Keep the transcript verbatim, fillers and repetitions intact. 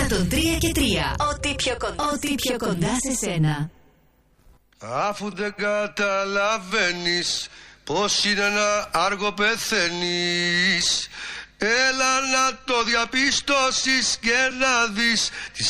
εκατόν τρία και τρία. Ό,τι πιο κοντά, Ό,τι πιο κοντά σε σένα. Αφού δεν καταλαβαίνεις πως είναι ένα άργο πεθαίνεις, έλα να το διαπιστώσεις και να δεις τις